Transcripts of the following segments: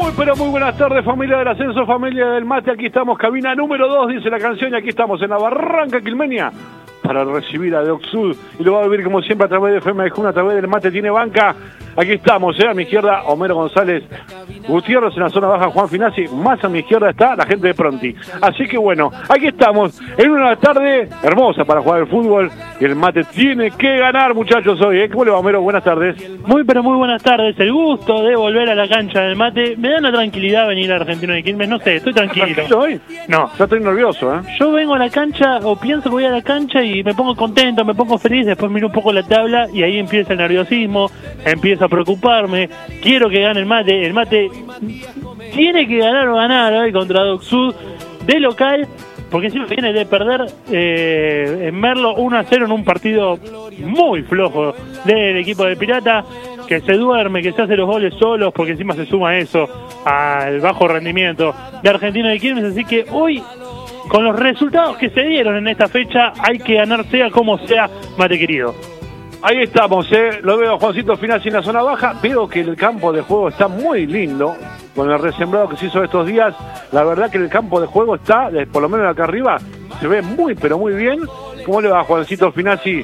Pero muy buenas tardes, familia del ascenso, familia del mate. Aquí estamos, cabina número 2, dice la canción, y aquí estamos en la Barranca Quilmenia para recibir a Deoxud, y lo va a vivir como siempre a través de FM de Juna, a través del mate tiene banca. Aquí estamos, a mi izquierda Homero González Gutiérrez, en la zona baja Juan Finazzi, más a mi izquierda está la gente de Pronti. Así que bueno, aquí estamos en una tarde hermosa para jugar al fútbol, y el mate tiene que ganar, muchachos, hoy, ¿eh? ¿Cómo le va, Homero? Buenas tardes. Muy buenas tardes, el gusto de volver a la cancha del mate. Me da una tranquilidad venir a Argentino de Quilmes, no sé, estoy tranquilo. ¿Tranquilo hoy? No. Ya estoy nervioso, ¿eh? Yo vengo a la cancha, o pienso que voy a la cancha y me pongo contento, me pongo feliz, después miro un poco la tabla y ahí empieza el nerviosismo, empiezo a preocuparme, quiero que gane el mate tiene que ganar o ganar hoy contra Deoxud de local, porque encima viene de perder en Merlo 1-0 en un partido muy flojo del equipo de Pirata, que se duerme, que se hace los goles solos, porque encima se suma eso al bajo rendimiento de Argentino de Quilmes. Así que hoy, con los resultados que se dieron en esta fecha, hay que ganar sea como sea, mate querido. Ahí estamos, lo veo a Juancito Finazzi en la zona baja. Veo que el campo de juego está muy lindo, con el resembrado que se hizo estos días. La verdad que el campo de juego está, por lo menos acá arriba, se ve muy, pero muy bien. ¿Cómo le va, Juancito Finazzi?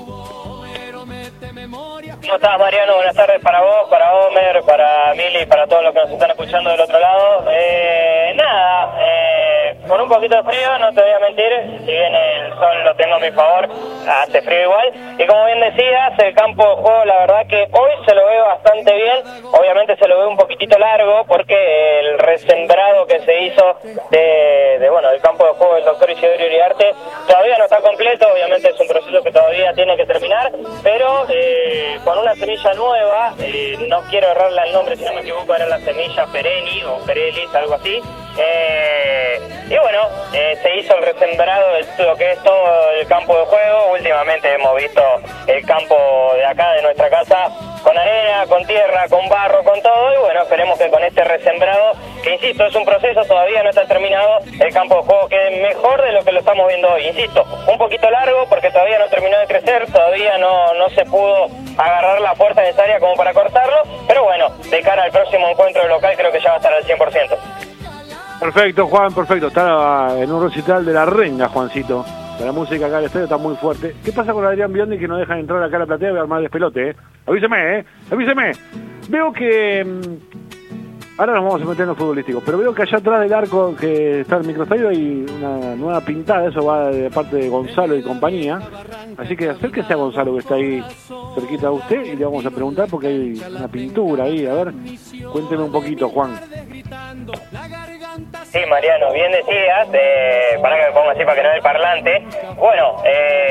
¿Cómo estás, Mariano? Buenas tardes para vos, para Homer, para Mili, para todos los que nos están escuchando del otro lado. Con un poquito de frío, no te voy a mentir, si bien el sol lo tengo a mi favor, hace frío igual. Y como bien decías, el campo de juego, la verdad que hoy se lo ve bastante bien. Obviamente se lo ve un poquitito largo, porque el resembrado que se hizo del campo de juego del doctor Isidoro Iriarte todavía no está completo. Obviamente es un proceso que todavía tiene que terminar, pero con una semilla nueva, no quiero errarle el nombre, si no me equivoco era la semilla Pereni o Perelis, algo así. Y bueno, se hizo el resembrado de lo que es todo el campo de juego. Últimamente hemos visto el campo de acá, de nuestra casa, con arena, con tierra, con barro, con todo. Y bueno, esperemos que con este resembrado, que insisto, es un proceso, todavía no está terminado, el campo de juego quede mejor de lo que lo estamos viendo hoy. Insisto, un poquito largo porque todavía no terminó de crecer, todavía no se pudo agarrar la fuerza necesaria como para cortarlo. Pero bueno, de cara al próximo encuentro local creo que ya va a estar al 100%. Perfecto, Juan, perfecto. Está en un recital de la renga, Juancito. La música acá del estadio está muy fuerte. ¿Qué pasa con Adrián Biondi que no dejan entrar acá a la platea? Voy a armar despelote, Avíseme, avíseme. Veo que... ahora nos vamos a meter en lo futbolístico, pero veo que allá atrás del arco que está el microestadio hay una nueva pintada. Eso va de parte de Gonzalo y compañía. Así que acérquese a Gonzalo, que está ahí cerquita de usted, y le vamos a preguntar porque hay una pintura ahí. A ver, cuénteme un poquito, Juan. Sí, Mariano, bien decías, para que me ponga así para que no vea el parlante. Bueno,